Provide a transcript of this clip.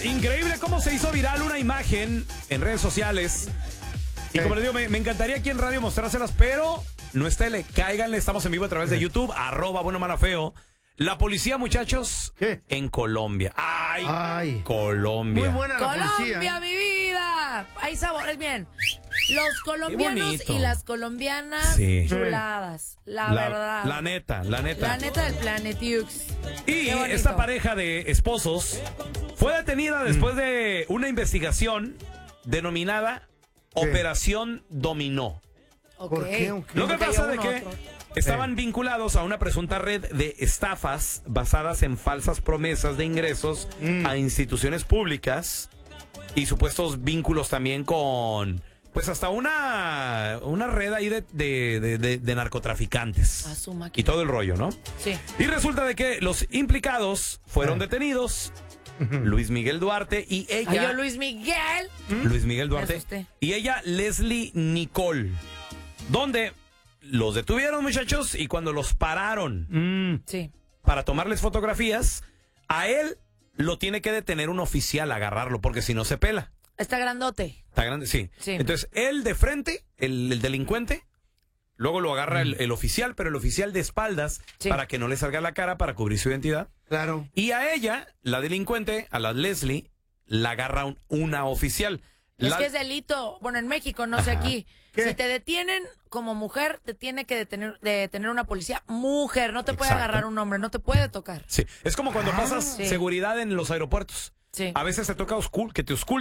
increíble cómo se hizo viral una imagen en redes sociales. Y como les digo, me encantaría aquí en radio mostrárselas, pero no esté, cáiganle, estamos en vivo a través de YouTube, @buenomalafeo. La policía, muchachos, en Colombia. ¡Ay! Colombia. Muy buena la policía. ¡Colombia, mi vida! Hay sabores, bien. Los colombianos y las colombianas, chuladas, la verdad. La neta. La neta del Planetiux. Y esta pareja de esposos fue detenida después de una investigación denominada Operación Dominó. ¿Por qué? Lo que pasa de que estaban vinculados a una presunta red de estafas basadas en falsas promesas de ingresos a instituciones públicas y supuestos vínculos también con, pues hasta una red ahí de narcotraficantes. Y todo el rollo, ¿no? Sí. Y resulta de que los implicados fueron detenidos. Luis Miguel Duarte y ella. Ay, yo, Luis Miguel. Luis Miguel Duarte y ella, Leslie Nicole. Donde los detuvieron, muchachos, y cuando los pararon para tomarles fotografías, a él lo tiene que detener un oficial, agarrarlo, porque si no se pela. Está grandote. Está grande, sí. Entonces, él de frente, el delincuente, luego lo agarra el oficial, pero el oficial de espaldas para que no le salga la cara, para cubrir su identidad. Claro. Y a ella, la delincuente, a la Leslie, la agarra una oficial. Es que es delito. Bueno, en México, no sé aquí. ¿Qué? Si te detienen como mujer, te tiene que detener una policía mujer. No te puede agarrar un hombre, no te puede tocar. Sí. Es como cuando pasas seguridad en los aeropuertos. Sí. A veces te toca que te